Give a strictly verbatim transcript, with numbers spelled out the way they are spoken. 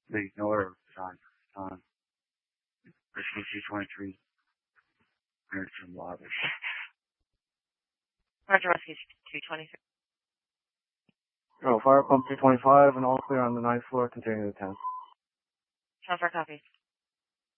Please, no order. Time. Time. Rescue two twenty-three. Heard from lobby. Roger, Rescue two twenty-three. Oh, fire pump two twenty-five and all clear on the ninth floor, continue to the tenth. Transfer copies.